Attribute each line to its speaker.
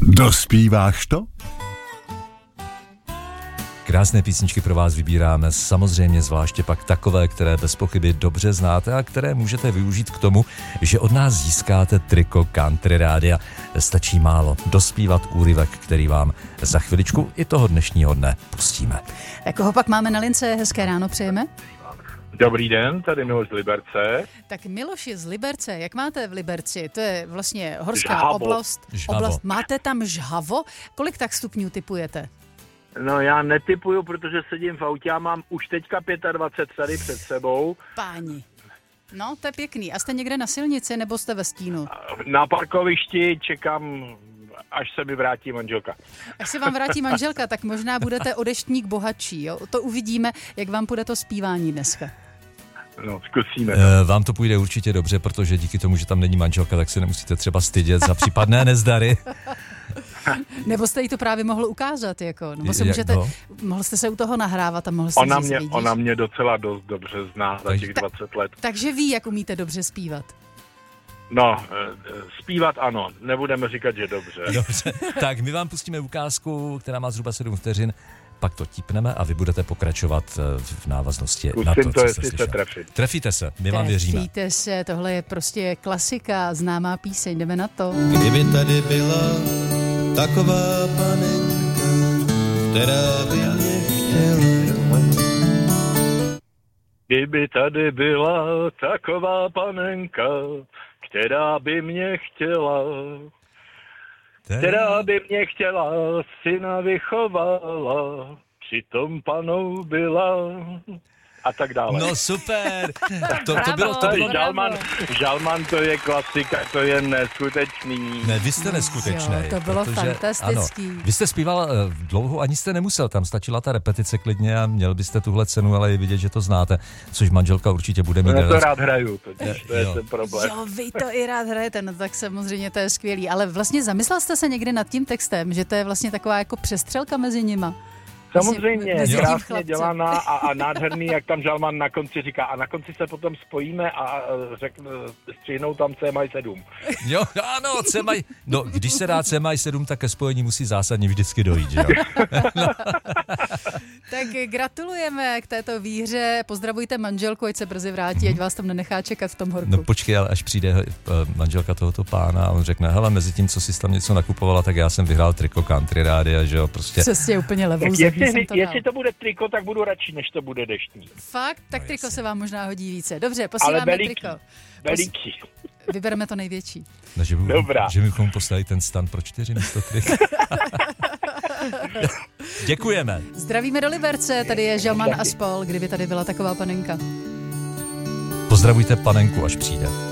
Speaker 1: Dospíváš to?
Speaker 2: Krásné písničky pro vás vybíráme, samozřejmě zvláště pak takové, které bez pochyby dobře znáte a které můžete využít k tomu, že od nás získáte triko Country Rádia. Stačí málo dospívat úryvek, který vám za chviličku i toho dnešního dne pustíme.
Speaker 3: Koho pak máme na lince? Hezké ráno přejeme.
Speaker 4: Dobrý den, tady Miloš z Liberce.
Speaker 3: Tak Miloši z Liberce, jak máte v Liberci? To je vlastně horská oblast. Máte tam žhavo? Kolik tak stupňů tipujete?
Speaker 4: No já netipuju, protože sedím v autě a mám už teďka 25 tady před sebou.
Speaker 3: Páni. No, to je pěkný. A jste někde na silnici nebo jste ve stínu?
Speaker 4: Na parkovišti čekám, až se mi vrátí manželka.
Speaker 3: Až se vám vrátí manželka, tak možná budete o deštník bohatší. Jo? To uvidíme, jak vám půjde to zpívání dneska.
Speaker 4: No, zkusíme.
Speaker 2: Vám to půjde určitě dobře, protože díky tomu, že tam není manželka, tak se nemusíte třeba stydět za případné nezdary.
Speaker 3: Nebo jste jí to právě mohl ukázat, jako, nebo se mohl jste se u toho nahrávat a mohl jste
Speaker 4: ona mě docela dost dobře zná za těch 20 let.
Speaker 3: Takže ví, jak umíte dobře zpívat.
Speaker 4: No, zpívat ano, nebudeme říkat, že dobře.
Speaker 2: Dobře, tak my vám pustíme ukázku, která má zhruba 7 vteřin, pak to tipneme a vy budete pokračovat v návaznosti na to, co jste slyšel. Trefíte se, my vám věříme.
Speaker 3: Trefíte se, tohle je prostě klasika, známá píseň, jdeme na to.
Speaker 5: Kdyby tady byla taková panenka, která by mě chtěla.
Speaker 4: Kdyby tady byla taková panenka, která by mě chtěla, která by mě chtěla, syna vychovala, přitom panou byla a tak dále.
Speaker 2: No super, to bylo
Speaker 4: Žalman, to je klasika, to je neskutečný.
Speaker 2: Ne, vy jste neskutečný.
Speaker 3: To bylo fantastický.
Speaker 2: Ano, vy jste zpíval dlouho, ani jste nemusel, tam stačila ta repetice klidně a měl byste tuhle cenu, ale je vidět, že to znáte, což manželka určitě bude mít.
Speaker 4: Já to rád hraju, to je ten problém.
Speaker 3: Jo, vy to i rád hrajete, no tak samozřejmě to je skvělý, ale vlastně zamyslel jste se někdy nad tím textem, že to je vlastně taková jako přestřelka mezi nima?
Speaker 4: Samozřejmě, krásně dělaná a nádherný, jak tam Žalman na konci říká. A na konci se potom spojíme a střihnou tam C-7.
Speaker 2: Jo, ano, no, když se dá C-7, tak ke spojení musí zásadně vždycky dojít, že jo? No.
Speaker 3: Tak gratulujeme k této výhře, pozdravujte manželku, ať se brzy vrátí, ať vás tam nenechá čekat v tom horku.
Speaker 2: No počkej, ale až přijde manželka tohoto pána a on řekne, hele, mezi tím, co jsi tam něco nakupovala, tak já jsem vyhrál triko Country Rádia, že jo, prostě.
Speaker 3: Přesně, úplně levou.
Speaker 4: Jestli to bude triko, tak budu radši, než to bude deštní.
Speaker 3: Fakt? Tak triko se vám možná hodí více. Dobře, posíláme triko.
Speaker 4: Veliký.
Speaker 3: Vybereme to největší.
Speaker 2: No, že bychom postavili ten stand pro 4 místo 3. Děkujeme.
Speaker 3: Zdravíme do Liberce, tady je Žalman a spol, kdyby tady byla taková panenka.
Speaker 2: Pozdravujte panenku, až přijde.